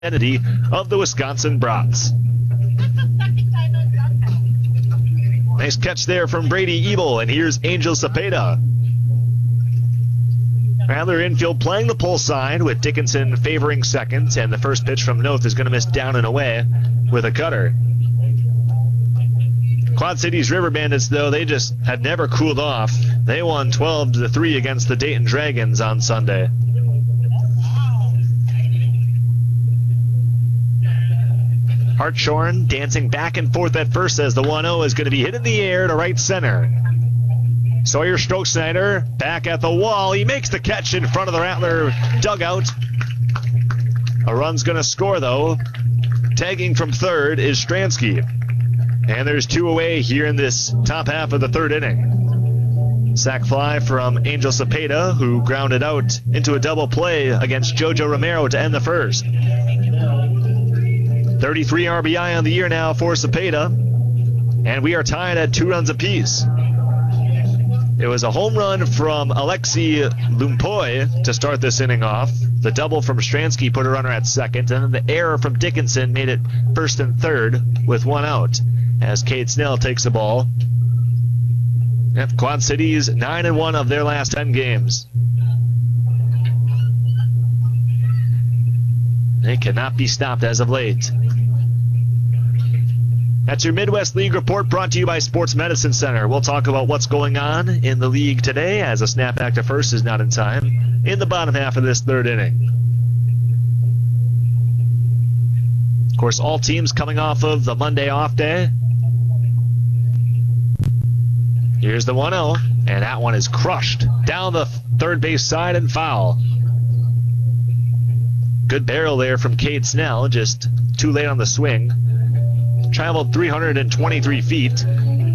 identity of the Wisconsin Brats. Nice catch there from Brady Ebel, and here's Angel Cepeda. Rattler infield playing the pull side with Dickinson favoring second, and the first pitch from Noth is going to miss down and away with a cutter. Quad Cities River Bandits, though, they just had never cooled off. They won 12-3 against the Dayton Dragons on Sunday. Hartshorn dancing back and forth at first as the 1-0 is going to be hit in the air to right center. Sawyer Strokesnyder back at the wall. He makes the catch in front of the Rattler dugout. A run's going to score, though. Tagging from third is Stransky. And there's two away here in this top half of the third inning. Sac fly from Angel Cepeda, who grounded out into a double play against Jojo Romero to end the first. 33 RBI on the year now for Cepeda, and we are tied at 2 runs apiece. It was a home run from Alexi Lumpoy to start this inning off. The double from Stransky put a runner at second, and then the error from Dickinson made it first and third with 1 out as Cade Snell takes the ball. At Quad Cities 9-1 of their last 10 games. They cannot be stopped as of late. That's your Midwest League report brought to you by Sports Medicine Center. We'll talk about what's going on in the league today as a snapback to first is not in time in the bottom half of this third inning. Of course, all teams coming off of the Monday off day. Here's the 1-0, and that one is crushed down the third base side and foul. Good barrel there from Cade Snell, just too late on the swing. Traveled 323 feet.